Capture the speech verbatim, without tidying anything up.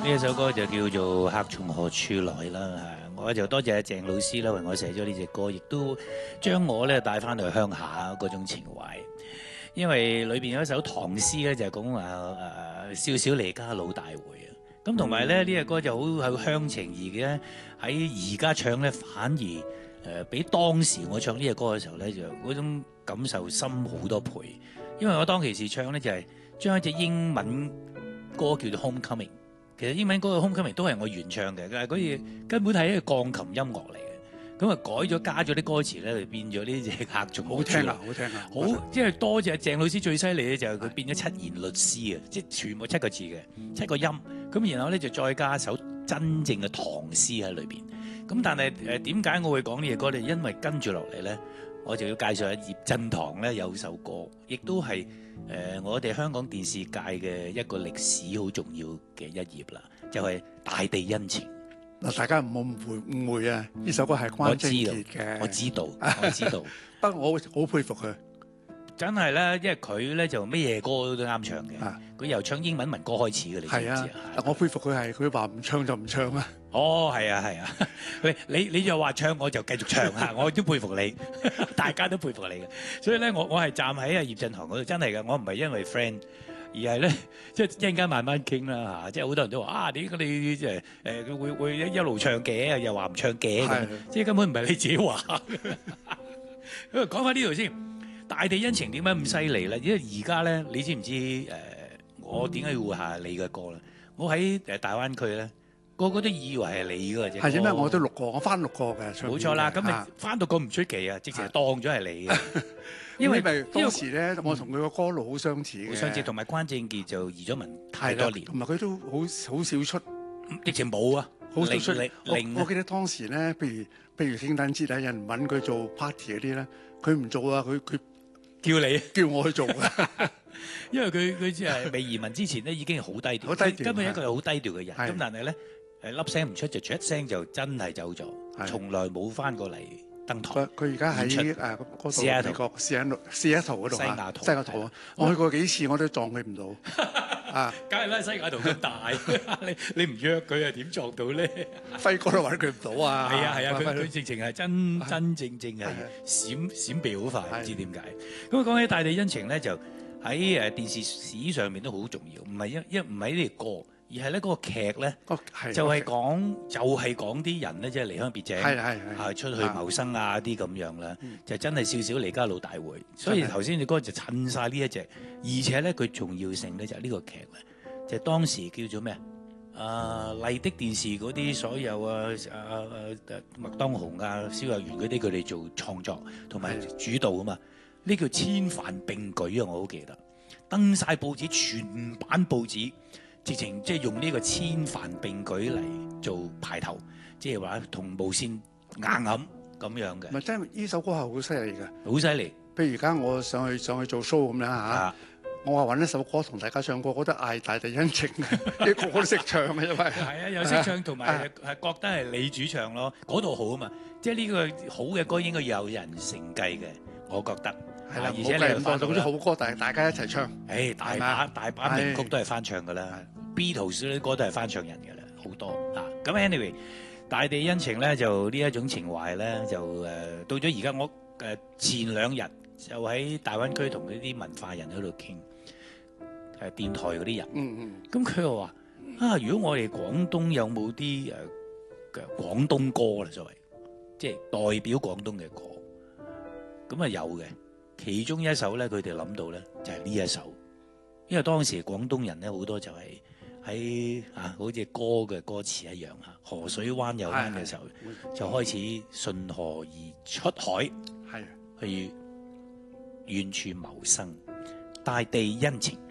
呢一首歌就叫做《客從何處來》啦，我就多謝阿鄭老師啦，為我寫咗呢隻歌，亦都將我咧帶翻去鄉下嗰種情懷。因為裏邊有一首唐詩咧，就係講話誒少小離家老大回啊。咁同埋咧呢隻歌就好有鄉情義嘅，喺而家唱咧反而誒、呃、比當時我唱呢隻歌嘅時候咧，就嗰種感受深好多倍。因為我當其時唱咧就係、是、將一隻英文歌叫做《Homecoming》。其實英文歌嘅《Homecoming》都係我原唱嘅，但係嗰嘢根本係一個鋼琴音樂嚟嘅，咁啊改咗加咗啲歌詞咧，就變咗呢隻客從何處來。 好聽啊，好聽啊！ 好，即係多謝鄭老師最犀利咧，就係佢變咗七言律詩啊，即係全部七個字嘅七個音，咁然後咧就再加一首真正嘅唐詩喺裏邊。咁但係誒點解我會講呢隻歌咧？因為跟住落嚟咧，我就要介紹下葉振棠咧有首歌，亦都係。誒、呃，我哋香港電視界嘅一個歷史好重要嘅一頁啦，就係、是《大地恩情》。 嗱，大家唔好誤會誤會啊！呢首歌係關正傑嘅， 我知道，我知道。 不過我好佩服佢， 真係咧，因為佢咧就咩嘢歌都啱唱嘅。佢、啊、由唱英文民歌開始嘅，你知唔知啊？ 我佩服佢係，佢話唔唱就唔唱啊！ 哦，係啊，係啊，你你你就話唱，我就繼續唱嚇，我都佩服你，大家都佩服你嘅。所以咧，我我係站喺阿葉振棠嗰度，真係嘅，我唔係因為 friend，而係咧，即係一陣間慢慢傾啦嚇。即係好多人都話啊，點解你即係誒佢會會一路唱嘅，又話唔唱嘅咁，即係根本唔係你自己話。咁講翻呢度先，大地恩情點解咁犀利咧？因為而家咧，你知唔知誒、呃、我點解要會下你嘅歌咧？我喺誒大灣區咧。個個都以為係你㗎啫， 係咩？我都錄過，我翻錄過嘅。 冇錯啦，咁你翻到咁唔出奇啊，直情係當咗係你嘅。因為咪當時咧，我同佢個歌路好相似嘅。 好相似，同埋關正傑就移咗民太多年， 同埋佢都好好少出， 直情冇啊， 好少出。 我我記得當時咧，譬如譬如聖誕節啊，有人揾佢做 party 嗰啲咧，佢唔做啊，佢佢叫你叫我去做嘅。 因為佢佢即係未移民之前咧，已經係好低調， 好低調， 根本一個係好低調嘅人。咁但係咧。誒粒聲唔出就出一聲就真係走咗，從來冇翻過嚟登台。 佢而家喺誒嗰度美國西雅圖西雅圖嗰度西雅圖西雅圖啊！我去過幾次，我都撞佢唔到。啊， 梗係啦，西雅圖咁大，你你唔約佢啊，點撞到咧？ 輝哥都揾佢唔到啊！ 係啊係啊，佢佢直情係真真正正係閃閃避好快，唔知點解。咁講起大地恩情咧，就喺誒電視史上面都好重要，唔係一一唔係呢條歌。而係咧嗰個劇咧，就係講就係講啲人咧，即係離鄉別井，係出去謀生啊啲咁樣啦，就真係少少離家老大回。所以頭先隻歌就襯晒呢一隻，而且咧佢重要性咧就係呢個劇咧，就係當時叫做咩啊？麗的電視嗰啲所有啊啊啊麥當雄啊、蕭若元嗰啲，佢哋做創作同埋主導啊嘛，呢叫千帆並舉啊！我好記得登晒報紙，全版報紙。直情即係用呢個千帆並舉嚟做排頭，即係話同無線硬揞咁樣嘅。 唔係真係呢首歌係好犀利嘅， 好犀利。 譬如而家我上去上去做 show 咁樣嚇，我話揾一首歌同大家唱歌，覺得嗌大地恩情嘅，你個個都識唱嘅，因為係啊，有識唱同埋係覺得係你主唱咯，嗰度好啊嘛。即係呢個好嘅歌應該要有人承繼嘅，我覺得。 係啦，而且你放到啲好歌，但係大家一齊唱。 誒，大把大把名曲都係翻唱㗎啦。Beatles 啲歌都係翻唱人㗎啦，好多啊！咁 anyway， 大地恩情咧就呢一種情懷咧就誒、呃、到咗而家我誒、呃、前兩日就喺大灣區同嗰啲文化人喺度傾誒電台嗰啲人， 嗯嗯， 咁佢又話啊，如果我哋廣東有冇啲誒嘅廣東歌啦，所謂即係代表廣東嘅歌，咁啊有嘅，其中一首咧佢哋諗到咧就係、是、呢一首，因為當時廣東人咧好多就係、是。喺啊，好似歌嘅歌詞一樣嚇，河水彎又彎嘅時候，就開始順河而出海，係去遠處謀生，大地恩情。